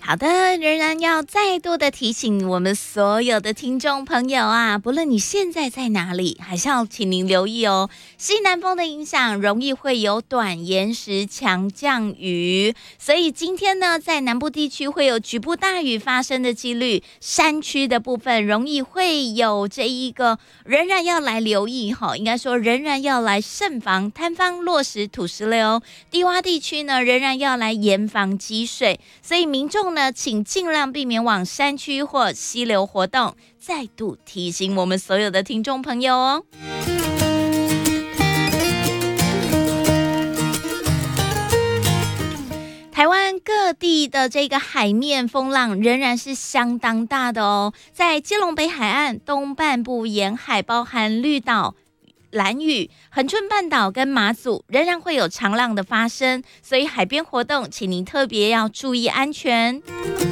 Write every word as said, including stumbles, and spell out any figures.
好的，仍然要再度的提醒我们所有的听众朋友啊，不论你现在在哪里，还是要请您留意哦。西南风的影响，容易会有短延时强降雨，所以今天呢，在南部地区会有局部大雨发生的几率，山区的部分容易会有这一个，仍然要来留意哈，应该说仍然要来慎防坍方、落石、土石流，低洼地区呢仍然要来严防积水，所以民众呢，请尽量避免往山区或溪流活动。再度提醒我们所有的听众朋友哦。台湾各地的这个海面风浪仍然是相当大的哦，在基隆北海岸东半部沿海，包含绿岛、兰屿、恒春半岛跟马祖仍然会有长浪的发生，所以海边活动请您特别要注意安全。